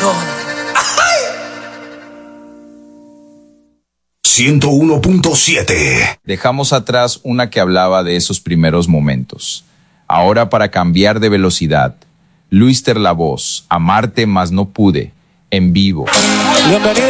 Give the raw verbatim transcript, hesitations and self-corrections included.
corazón. ciento uno punto siete. Dejamos atrás una que hablaba de esos primeros momentos. Ahora, para cambiar de velocidad, Luis Ter La Voz, Amarte más no pude, en vivo. Bienvenido.